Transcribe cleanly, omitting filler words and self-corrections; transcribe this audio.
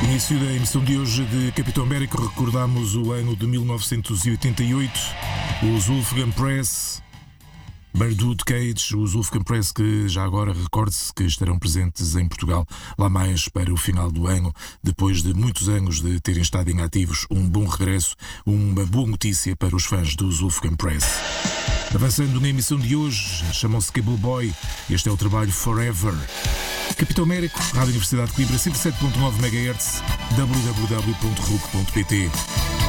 Início da emissão de hoje de Capitão América, recordamos o ano de 1988, os Wolfgang Press, Birdwood Cage, os Wolfgang Press, que já agora recorde-se que estarão presentes em Portugal lá mais para o final do ano, depois de muitos anos de terem estado inativos. Um bom regresso, uma boa notícia para os fãs dos Wolfgang Press. Avançando na emissão de hoje, chamam-se Cable Boy, este é o trabalho Forever. Capitão Américo, Rádio Universidade de Coimbra, 107.9 MHz, www.ruc.pt.